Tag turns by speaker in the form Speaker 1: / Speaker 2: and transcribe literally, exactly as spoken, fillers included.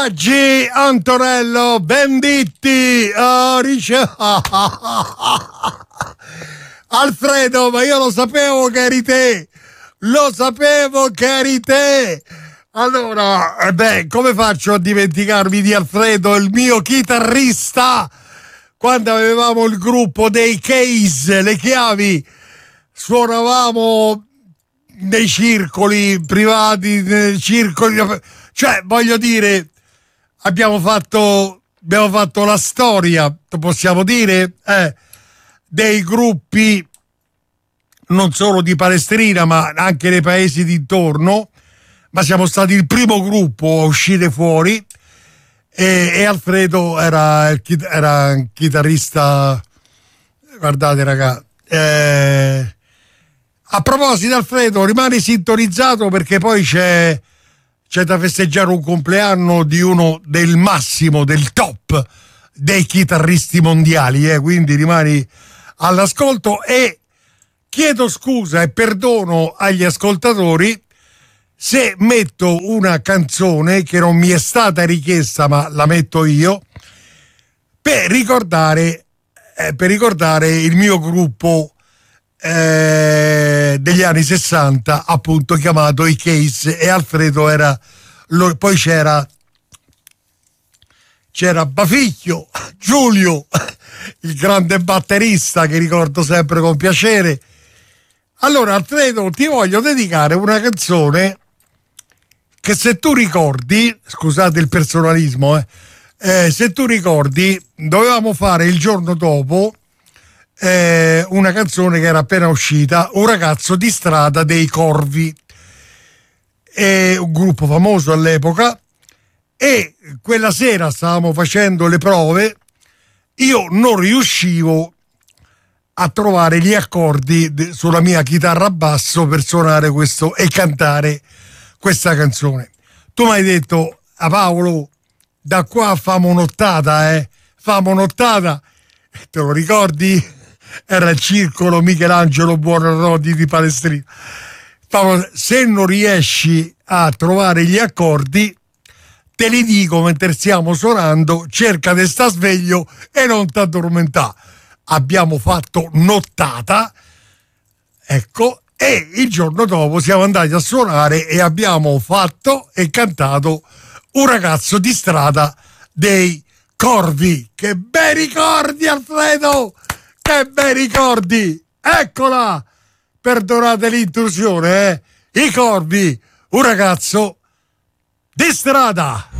Speaker 1: Raggi, Antonello, Venditti, oh, dice... Alfredo, ma io lo sapevo che eri te, lo sapevo che eri te. Allora, eh beh, come faccio a dimenticarmi di Alfredo, il mio chitarrista? Quando avevamo il gruppo dei Case, le chiavi, suonavamo nei circoli privati, nei circoli, cioè voglio dire, abbiamo fatto, abbiamo fatto la storia, possiamo dire, eh, dei gruppi non solo di Palestrina ma anche nei paesi dintorno, ma siamo stati il primo gruppo a uscire fuori e, e Alfredo era, era un chitarrista, guardate raga, eh, a proposito Alfredo, rimani sintonizzato perché poi c'è c'è da festeggiare un compleanno di uno del massimo, del top dei chitarristi mondiali, eh? Quindi rimani all'ascolto e chiedo scusa e perdono agli ascoltatori se metto una canzone che non mi è stata richiesta ma la metto io per ricordare eh, per ricordare il mio gruppo eh, degli anni sessanta, appunto chiamato i Case, e Alfredo era lo, poi c'era c'era Baficchio, Giulio, il grande batterista che ricordo sempre con piacere. Allora Alfredo, ti voglio dedicare una canzone che, se tu ricordi, scusate il personalismo, eh, eh, se tu ricordi, dovevamo fare il giorno dopo eh, una canzone che era appena uscita, Un ragazzo di strada dei Corvi, è un gruppo famoso all'epoca, e quella sera stavamo facendo le prove, io non riuscivo a trovare gli accordi de- sulla mia chitarra a basso per suonare questo e cantare questa canzone. Tu mi hai detto, a Paolo, da qua famo un'ottata, eh? Famo un'ottata, te lo ricordi? Era il circolo Michelangelo Buonarroti di Palestrina. Se non riesci a trovare gli accordi, te li dico mentre stiamo suonando, cerca di sta sveglio e non ti addormentà. Abbiamo fatto nottata, ecco, e il giorno dopo siamo andati a suonare e abbiamo fatto e cantato Un ragazzo di strada dei Corvi. Che bei ricordi, Alfredo, che bei ricordi, eccola, perdonate l'intrusione, eh? I Corvi, Un ragazzo di strada.